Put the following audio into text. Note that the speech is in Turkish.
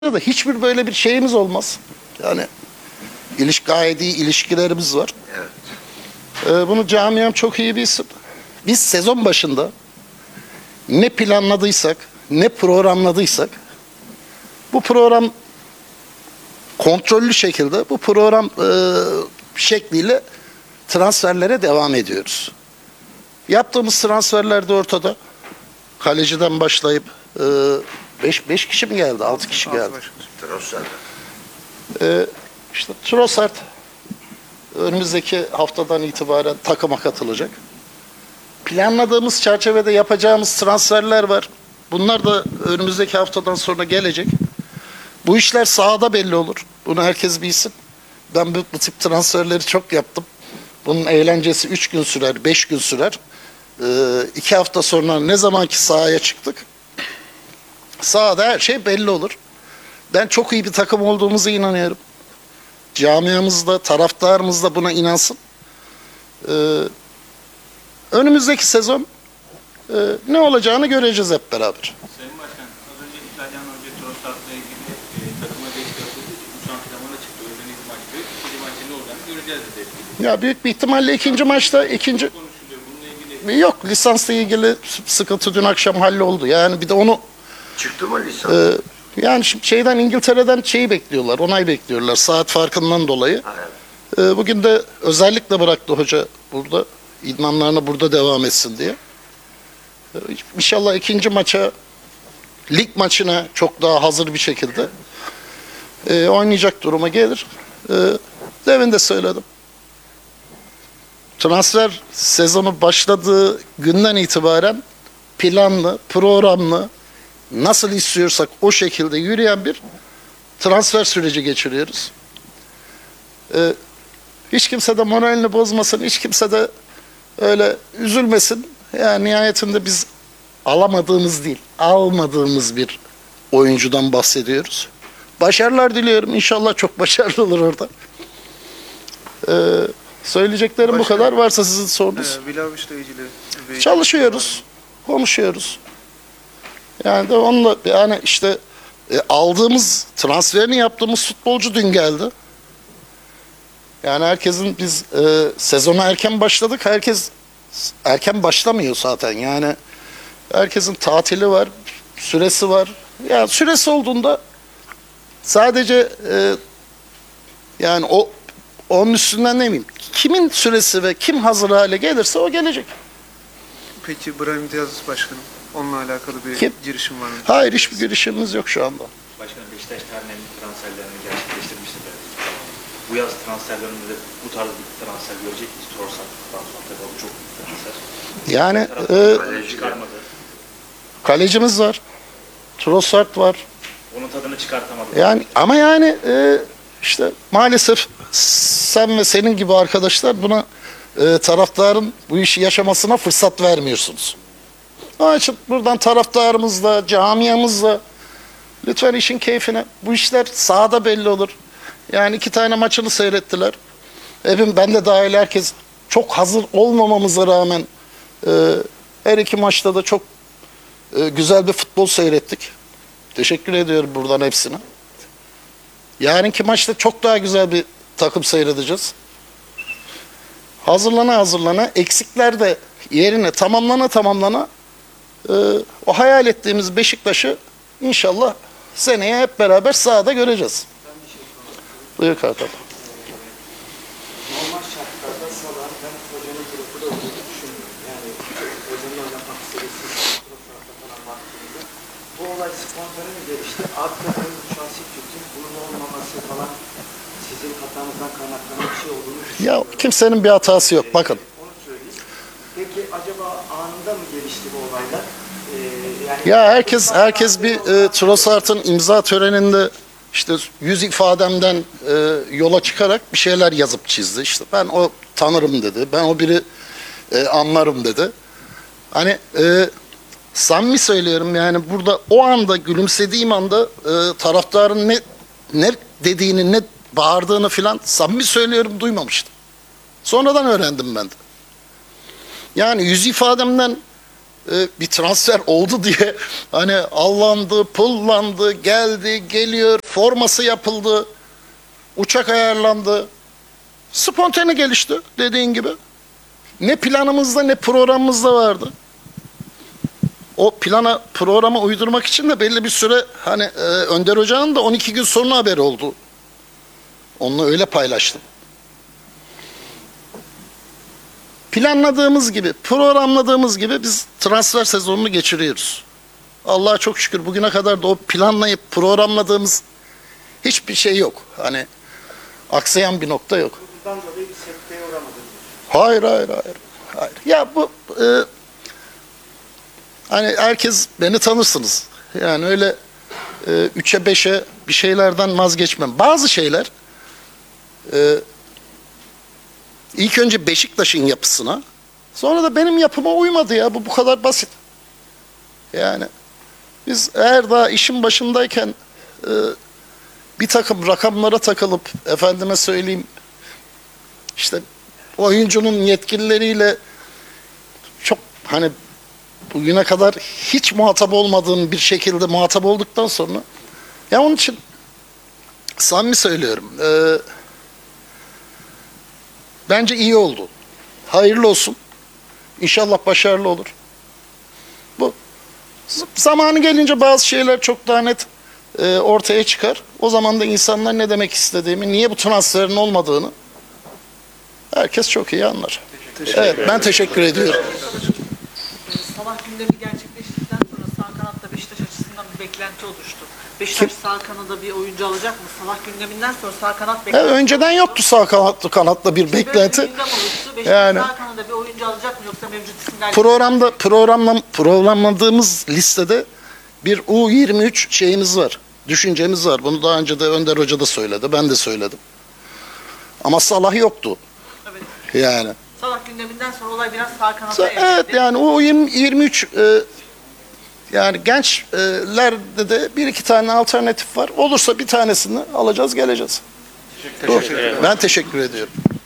da hiçbir böyle bir şeyimiz olmaz. Yani gayet iyi ilişkilerimiz var. Evet. Bunu camiam çok iyi bilsin. Biz sezon başında ne planladıysak, ne programladıysak bu program kontrollü şekilde bu program şekliyle transferlere devam ediyoruz. Yaptığımız transferler de ortada. Kaleciden başlayıp 5 kişi mi geldi? 6 kişi geldi. İşte Trossard önümüzdeki haftadan itibaren takıma katılacak. Planladığımız çerçevede yapacağımız transferler var. Bunlar da önümüzdeki haftadan sonra gelecek. Bu işler sahada belli olur. Bunu herkes bilsin. Ben bu tip transferleri çok yaptım. Bunun eğlencesi 3 gün sürer, 5 gün sürer. 2 hafta sonra ne zamanki sahaya çıktık, sahada her şey belli olur. Ben çok iyi bir takım olduğumuza inanıyorum. Camiamız da, taraftarımız da buna inansın. Önümüzdeki sezon ne olacağını göreceğiz hep beraber. Sayın Başkan, az önce İtalyan hoca Trossard'la ilgili takıma geçti yapıldı. Şu antrenmana çıktı. Özel ilk maçtı. İkinci maçta ne olacağını göreceğiz dedi. Ya büyük bir ihtimalle ikinci maçta Konuşuluyor. Bununla ilgili yok, lisansla ilgili sıkıntı dün akşam halloldu. Yani bir de onu Çıktı mı lisans? yani şimdi İngiltere'den bekliyorlar, onay bekliyorlar saat farkından dolayı. Evet. Bugün de özellikle bıraktı hoca burada, idmanlarına burada devam etsin diye. İnşallah ikinci maça, lig maçına çok daha hazır bir şekilde oynayacak duruma gelir. Demin de söyledim. Transfer sezonu başladığı günden itibaren planlı, programlı, nasıl istiyorsak o şekilde yürüyen bir transfer süreci geçiriyoruz. Hiç kimse de moralini bozmasın, hiç kimse de öyle üzülmesin. Yani nihayetinde biz alamadığımız değil, almadığımız bir oyuncudan bahsediyoruz. Başarılar diliyorum. İnşallah çok başarılı olur orada. Söyleyeceklerim bu kadar. Varsa sizin sorunuz. Vlahovic'le ilgili Çalışıyoruz, konuşuyoruz. Yani de onunla yani işte aldığımız, transferini yaptığımız futbolcu dün geldi. Yani herkesin biz sezona erken başladık. Herkes erken başlamıyor zaten. Yani herkesin tatili var, süresi var. Yani süresi olduğunda sadece yani onun üstünden ne bileyim. Kimin süresi ve kim hazır hale gelirse o gelecek. Peki Brahim Diaz başkanım, onunla alakalı bir Kim? girişim var mı? Hayır, hiçbir girişimimiz yok şu anda. Başkanım Beşiktaş tarihinin transferlerini gerçekleştirmişti de. Bu yaz transferlerinde de bu tarz bir transfer görecek miyiz? Trossard'dan sonra tabii bu çok büyük bir transfer. Yani Taraftarın çıkarmadı. kalecimiz var. Trossard var. Onun tadını çıkartamadı. Yani ama yani işte maalesef sen ve senin gibi arkadaşlar buna taraftarın bu işi yaşamasına fırsat vermiyorsunuz. Onun için buradan taraftarımızla, camiamızla lütfen işin keyfine. Bu işler sahada belli olur. Yani 2 tane maçını seyrettiler. Ben de dahil herkes çok hazır olmamamıza rağmen her 2 maçta da çok güzel bir futbol seyrettik. Teşekkür ediyorum buradan hepsine. Yarınki maçta çok daha güzel bir takım seyredeceğiz. Hazırlana eksikler de yerine tamamlana o hayal ettiğimiz Beşiktaş'ı inşallah seneye hep beraber sahada göreceğiz. Buyur Kartal. Normal şartlarda Salah'ın ben hocanın grubu da olduğunu düşünmüyorum. Yani hocanın oynamak istediği falan baktığında bu olay spontane mi gelişti? Alt takımın şahsi kötü, bunun olmaması falan sizin hatanızdan kaynaklanan bir şey olduğunu düşünüyorum. Ya kimsenin bir hatası yok. Bakın. Onu söyleyeyim. Peki acaba anında mı gelişti bu olaylar? Ya herkes bir Trossard'ın imza töreninde işte yüz ifademden yola çıkarak bir şeyler yazıp çizdi. İşte ben o tanırım dedi. Ben o biri anlarım dedi. Hani samimi söylüyorum yani burada o anda gülümsediğim anda taraftarın ne dediğini ne bağırdığını filan samimi söylüyorum duymamıştım. Sonradan öğrendim ben de. Yani yüz ifademden bir transfer oldu diye hani allandı, pullandı, geldi, geliyor, forması yapıldı, uçak ayarlandı. Spontane gelişti dediğin gibi. Ne planımızda ne programımızda vardı. O plana, programa uydurmak için de belli bir süre hani Önder Hoca'nın da 12 gün sonra haberi oldu. Onunla öyle paylaştım. Planladığımız gibi, programladığımız gibi biz transfer sezonunu geçiriyoruz. Allah'a çok şükür bugüne kadar da o planlayıp programladığımız hiçbir şey yok. Hani aksayan bir nokta yok. Bundan dolayı bir sekteye uğramadı. Hayır. Ya bu hani herkes beni tanırsınız. Yani öyle 3'e 5'e bir şeylerden vazgeçmem. Bazı şeyler ilk önce Beşiktaş'ın yapısına, sonra da benim yapıma uymadı ya. Bu kadar basit. Yani biz eğer daha işin başındayken bir takım rakamlara takılıp efendime söyleyeyim işte oyuncunun yetkilileriyle çok hani bugüne kadar hiç muhatap olmadığım bir şekilde muhatap olduktan sonra ya onun için samimi söylüyorum bence iyi oldu. Hayırlı olsun. İnşallah başarılı olur. Bu zamanı gelince bazı şeyler çok daha net ortaya çıkar. O zaman da insanlar ne demek istediğimi, niye bu transferin olmadığını herkes çok iyi anlar. Evet, ben teşekkür ediyorum. Sabah gündemi gerçekleştikten sonra sağ kanatta Beşiktaş açısından bir beklenti oluştu. Beşiktaş sağ kanada bir oyuncu alacak mı? Sabah gündeminden sonra sağ kanat beklenti. Önceden yoktu sağ kanatla bir beklenti. Böyle bir gündem oluştu. Beşiktaş Yani sağ kanada bir oyuncu alacak mı yoksa mevcut isimler? programladığımız listede bir U23 şeyimiz var. Düşüncemiz var. Bunu daha önce de Önder Hoca da söyledi. Ben de söyledim. Ama Salah yoktu. Evet. Yani. Sabah gündeminden sonra olay biraz sağ kanata evrildi. Evet yani o 23 yani gençlerde de bir iki tane alternatif var. Olursa bir tanesini alacağız, geleceğiz. Ben teşekkür ediyorum.